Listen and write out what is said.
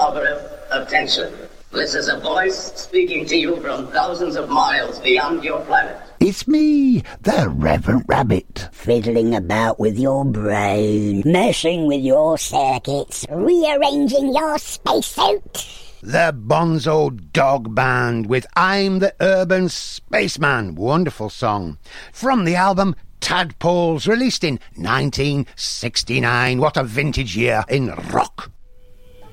corporate attention. This is a voice speaking to you from thousands of miles beyond your planet. It's me, the Reverend Rabbit. Fiddling about with your brain, messing with your circuits, rearranging your spacesuit. The Bonzo Dog Band with I'm the Urban Spaceman. Wonderful song. From the album Tadpoles, released in 1969. What a vintage year in rock.